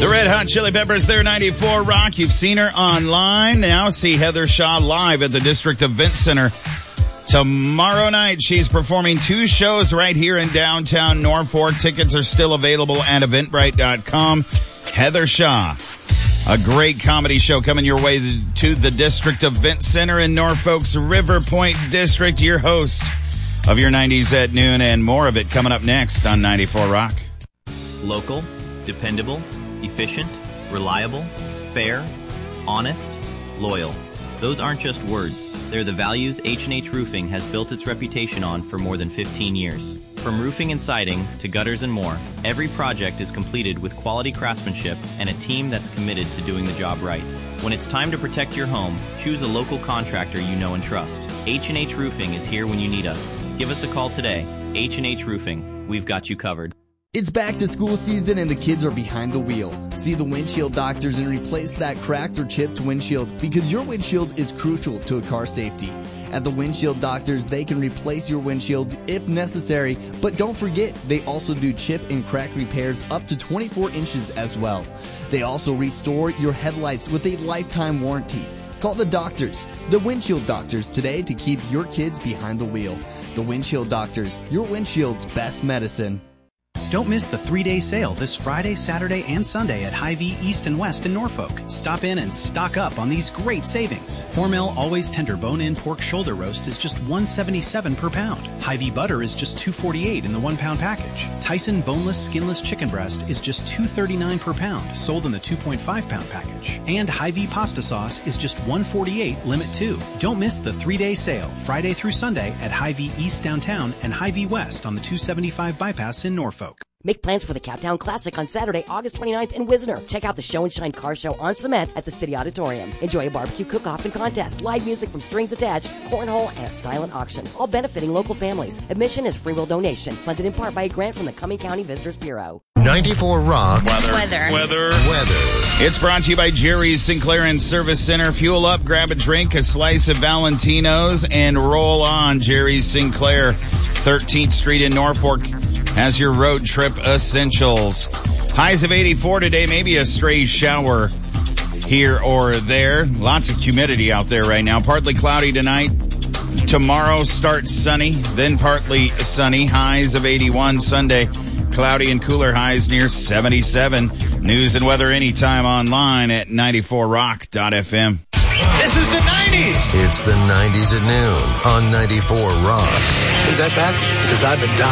The Red Hot Chili Peppers, they're 94 Rock. You've seen her online. Now see Heather Shaw live at the District Event Center. Tomorrow night, she's performing 2 shows right here in downtown Norfolk. Tickets are still available at Eventbrite.com. Heather Shaw, a great comedy show coming your way to the District Event Center in Norfolk's River Point District. Your host of your 90s at noon, and more of it coming up next on 94 Rock. Local, dependable, efficient, reliable, fair, honest, loyal. Those aren't just words. They're the values H&H Roofing has built its reputation on for more than 15 years. From roofing and siding to gutters and more, every project is completed with quality craftsmanship and a team that's committed to doing the job right. When it's time to protect your home, choose a local contractor you know and trust. H&H Roofing is here when you need us. Give us a call today. H&H Roofing. We've got you covered. It's back to school season and the kids are behind the wheel. See the windshield doctors and replace that cracked or chipped windshield, because your windshield is crucial to a car safety. At the windshield doctors, they can replace your windshield if necessary, but don't forget, they also do chip and crack repairs up to 24 inches as well. They also restore your headlights with a lifetime warranty. Call the doctors, the windshield doctors, today to keep your kids behind the wheel. The windshield doctors, your windshield's best medicine. Don't miss the 3-day sale this Friday, Saturday, and Sunday at Hy-Vee East and West in Norfolk. Stop in and stock up on these great savings. Hormel Always Tender Bone-In Pork Shoulder Roast is just $1.77 per pound. Hy-Vee Butter is just $2.48 in the 1-pound package. Tyson Boneless Skinless Chicken Breast is just $2.39 per pound, sold in the 2.5-pound package. And Hy-Vee Pasta Sauce is just $1.48 Limit 2. Don't miss the 3-day sale, Friday through Sunday at Hy-Vee East Downtown and Hy-Vee West on the 275 bypass in Norfolk. Make plans for the Captown Classic on Saturday, August 29th in Wisner. Check out the Show and Shine Car Show on cement at the City Auditorium. Enjoy a barbecue cook-off and contest, live music from Strings Attached, cornhole, and a silent auction, all benefiting local families. Admission is free will donation, funded in part by a grant from the Cumming County Visitors Bureau. 94 Rock. Weather. It's brought to you by Jerry's Sinclair and Service Center. Fuel up, grab a drink, a slice of Valentino's, and roll on. Jerry's Sinclair, 13th Street in Norfolk, has your road trip essentials. Highs of 84 today, maybe a stray shower here or there. Lots of humidity out there right now. Partly cloudy tonight. Tomorrow starts sunny, then partly sunny. Highs of 81 Sunday. Cloudy and cooler, highs near 77. News and weather anytime online at 94rock.fm. This is the 90s. It's the 90s at noon on 94 Rock. Is that bad? Because I've been dying.